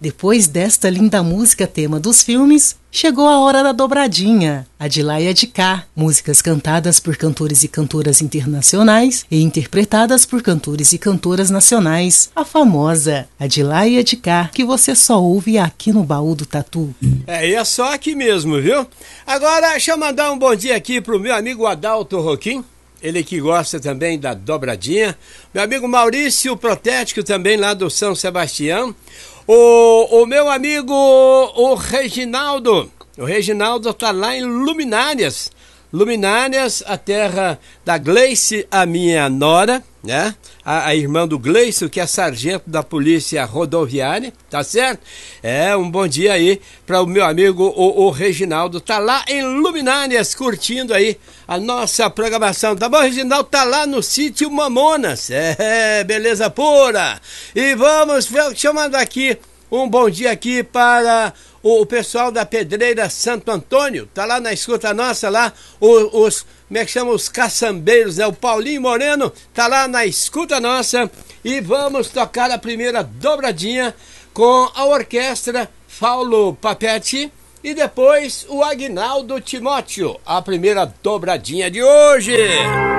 Depois desta linda música tema dos filmes, chegou a hora da dobradinha, a de lá e a de cá. Músicas cantadas por cantores e cantoras internacionais e interpretadas por cantores e cantoras nacionais. A famosa, a de lá e a de cá, que você só ouve aqui no Baú do Tatu. E é só aqui mesmo, viu? Agora, deixa eu mandar um bom dia aqui pro meu amigo Adalto Roquim. Ele que gosta também da dobradinha. Meu amigo Maurício Protético também lá do São Sebastião. O meu amigo o Reginaldo. O Reginaldo tá lá em Luminárias. Luminárias, a terra da Gleice, a minha nora, né? A irmã do Gleice, que é sargento da polícia rodoviária, tá certo? Um bom dia aí para o meu amigo o Reginaldo, tá lá em Luminárias, curtindo aí a nossa programação, tá bom? Reginaldo tá lá no sítio Mamonas, beleza pura. E vamos chamando aqui um bom dia aqui para o pessoal da Pedreira Santo Antônio, tá lá na escuta nossa, lá, como é que chama, os caçambeiros, né? O Paulinho Moreno tá lá na escuta nossa e vamos tocar a primeira dobradinha com a orquestra Paulo Papetti e depois o Aguinaldo Timóteo, a primeira dobradinha de hoje.